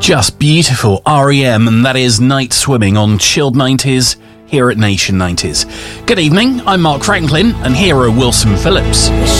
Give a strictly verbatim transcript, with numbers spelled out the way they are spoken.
Just beautiful R E M, and that is Night Swimming on Chilled nineties here at Nation nineties. Good evening, I'm Mark Franklin, and here are Wilson Phillips.